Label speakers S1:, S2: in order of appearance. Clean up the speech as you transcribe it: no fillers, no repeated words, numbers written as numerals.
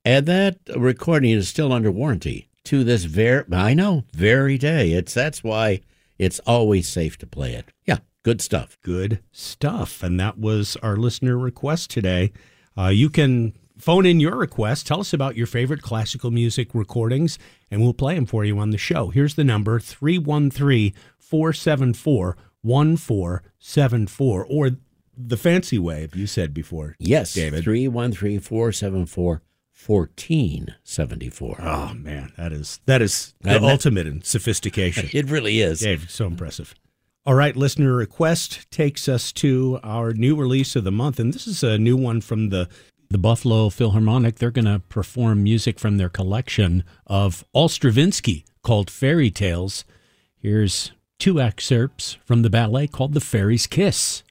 S1: And that recording is still under warranty to this very day. That's why it's always safe to play it. Yeah, good stuff.
S2: Good stuff. And that was our listener request today. You can phone in your request. Tell us about your favorite classical music recordings, and we'll play them for you on the show. Here's the number, 313-474-1474, or the fancy way, you said before.
S1: Yes,
S2: David.
S1: 313-474-1474.
S2: Oh, man, that is the ultimate in sophistication.
S1: It really is.
S2: Dave, so impressive. All right, listener request takes us to our new release of the month, and this is a new one from the Buffalo Philharmonic. They're going to perform music from their collection of all Stravinsky called Fairy Tales. Here's 2 excerpts from the ballet called The Fairy's Kiss.